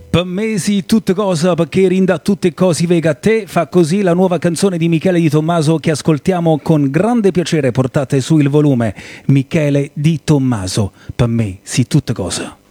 Per me sì, tutte cose, perché rinda tutte cose vega a te, fa così la nuova canzone di Michele Di Tommaso che ascoltiamo con grande piacere, portate su il volume. Michele Di Tommaso, per me sì, tutte cose.